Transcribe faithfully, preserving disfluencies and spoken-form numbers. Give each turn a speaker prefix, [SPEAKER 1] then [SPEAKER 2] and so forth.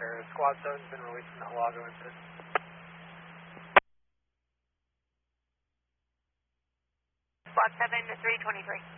[SPEAKER 1] Sierra. Squad seven's been released from the Halago incident.
[SPEAKER 2] Squad seven to three twenty-three.